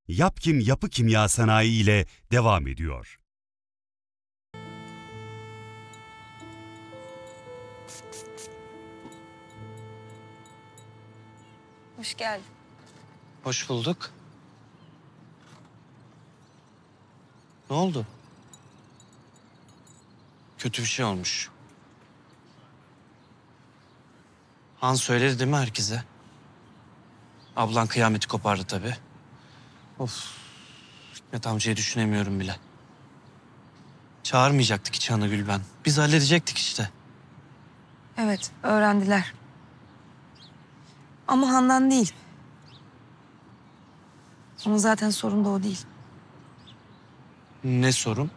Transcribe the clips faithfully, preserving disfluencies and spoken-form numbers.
Yapkim Yapı Kimya Sanayi ile devam ediyor. Hoş geldin. Hoş bulduk. Ne oldu? Kötü bir şey olmuş. Han söyledi değil mi herkese? Ablan kıyameti kopardı tabii. Of. Hikmet amcayı düşünemiyorum bile. Çağırmayacaktık hiç Hanı Gülben. Biz halledecektik işte. Evet, öğrendiler. Ama Handan değil. Ama zaten sorun da o değil. Ne sorun?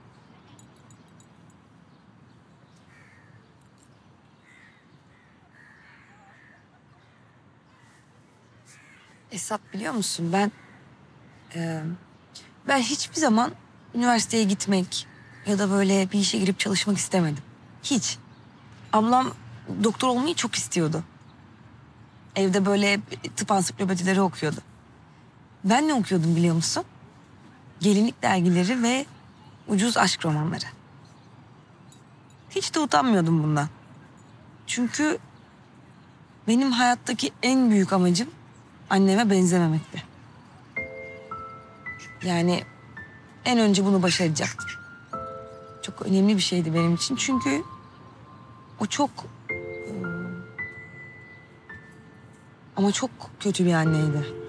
Esat, biliyor musun, ben... e, ben hiçbir zaman üniversiteye gitmek ya da böyle bir işe girip çalışmak istemedim. Hiç. Ablam doktor olmayı çok istiyordu. Evde böyle tıp ansiklopedileri okuyordu. Ben ne okuyordum biliyor musun? Gelinlik dergileri ve ucuz aşk romanları. Hiç de utanmıyordum bundan. Çünkü benim hayattaki en büyük amacım anneme benzememekti. Yani en önce bunu başaracaktım. Çok önemli bir şeydi benim için. Çünkü o çok... e, ama çok kötü bir anneydi.